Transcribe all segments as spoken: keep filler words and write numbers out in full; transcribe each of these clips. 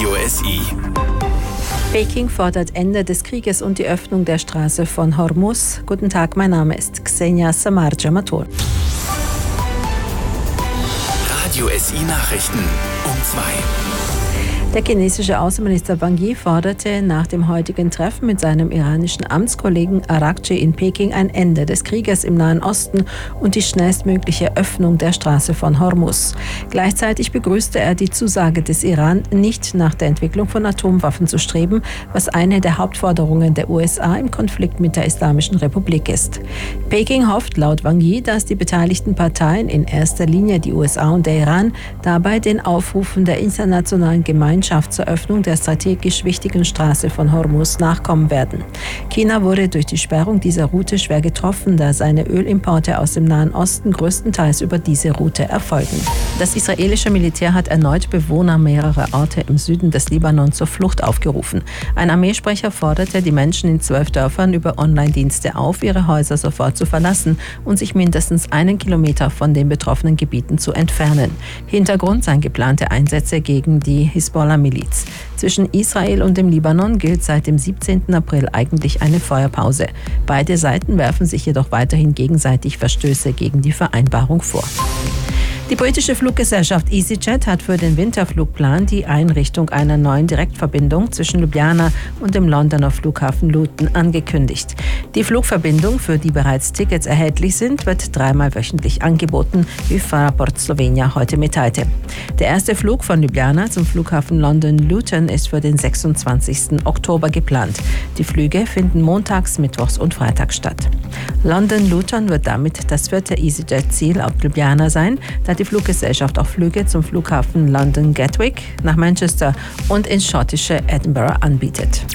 Radio S I. Peking fordert Ende des Krieges und die Öffnung der Straße von Hormuz. Guten Tag, mein Name ist Xenia Samar-Jamatul. Radio S I Nachrichten um zwei. Der chinesische Außenminister Wang Yi forderte nach dem heutigen Treffen mit seinem iranischen Amtskollegen Arakci in Peking ein Ende des Krieges im Nahen Osten und die schnellstmögliche Öffnung der Straße von Hormuz. Gleichzeitig begrüßte er die Zusage des Iran, nicht nach der Entwicklung von Atomwaffen zu streben, was eine der Hauptforderungen der U S A im Konflikt mit der Islamischen Republik ist. Peking hofft laut Wang Yi, dass die beteiligten Parteien, in erster Linie die U S A und der Iran, dabei den Aufrufen der internationalen Gemeinschaft zur Öffnung der strategisch wichtigen Straße von Hormuz nachkommen werden. China wurde durch die Sperrung dieser Route schwer getroffen, da seine Ölimporte aus dem Nahen Osten größtenteils über diese Route erfolgen. Das israelische Militär hat erneut Bewohner mehrerer Orte im Süden des Libanon zur Flucht aufgerufen. Ein Armeesprecher forderte die Menschen in zwölf Dörfern über Online-Dienste auf, ihre Häuser sofort zu verlassen und sich mindestens einen Kilometer von den betroffenen Gebieten zu entfernen. Hintergrund seien geplante Einsätze gegen die Hisbollah Miliz. Zwischen Israel und dem Libanon gilt seit dem siebzehnten April eigentlich eine Feuerpause. Beide Seiten werfen sich jedoch weiterhin gegenseitig Verstöße gegen die Vereinbarung vor. Die britische Fluggesellschaft EasyJet hat für den Winterflugplan die Einrichtung einer neuen Direktverbindung zwischen Ljubljana und dem Londoner Flughafen Luton angekündigt. Die Flugverbindung, für die bereits Tickets erhältlich sind, wird dreimal wöchentlich angeboten, wie Fraport Slovenia heute mitteilte. Der erste Flug von Ljubljana zum Flughafen London Luton ist für den sechsundzwanzigsten Oktober geplant. Die Flüge finden montags, mittwochs und freitags statt. London Luton wird damit das vierte EasyJet-Ziel auf Ljubljana sein, da die Fluggesellschaft auch Flüge zum Flughafen London Gatwick, nach Manchester und ins schottische Edinburgh anbietet.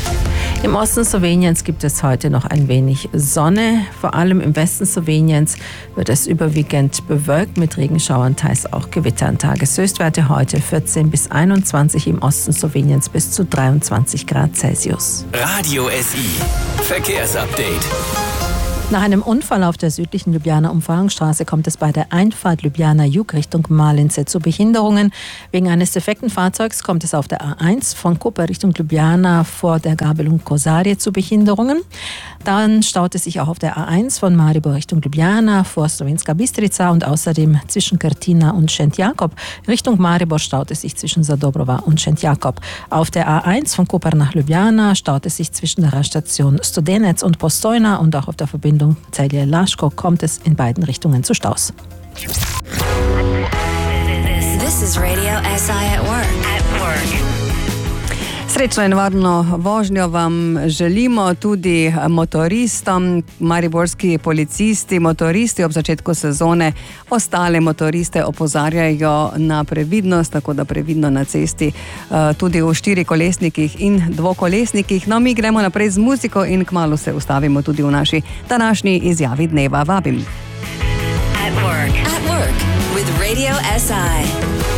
Im Osten Sloweniens gibt es heute noch ein wenig Sonne. Vor allem im Westen Sloweniens wird es überwiegend bewölkt mit Regenschauern, teils auch Gewittern. Tageshöchstwerte heute vierzehn bis einundzwanzig, im Osten Sloweniens bis zu dreiundzwanzig Grad Celsius. Radio S I Verkehrsupdate. Nach einem Unfall auf der südlichen Ljubljaner Umfahrungsstraße kommt es bei der Einfahrt Ljubljana Jug Richtung Malince zu Behinderungen. Wegen eines defekten Fahrzeugs kommt es auf der A eins von Koper Richtung Ljubljana vor der Gabelung Kosarie zu Behinderungen. Dann staut es sich auch auf der A eins von Maribor Richtung Ljubljana vor Slovenska Bistrica und außerdem zwischen Krtina und Šentjakov. Richtung Maribor staut es sich zwischen Zadobrova und Šentjakov. Auf der A eins von Koper nach Ljubljana staut es sich zwischen der Raststation Studenec und Postojna und auch auf der Verbindung Celje-Laško kommt es in beiden Richtungen zu Staus. This is Radio S I at work. At work. Srečno in varno vožnjo vam želimo tudi motoristom, mariborski policisti, motoristi ob začetku sezone, ostale motoriste opozarjajo na previdnost, tako da previdno na cesti tudi v štirikolesnikih in dvokolesnikih. No, mi gremo naprej z muziko in kmalu se ustavimo tudi v naši današnji izjavi dneva. Vabim. At work. At work with Radio S I.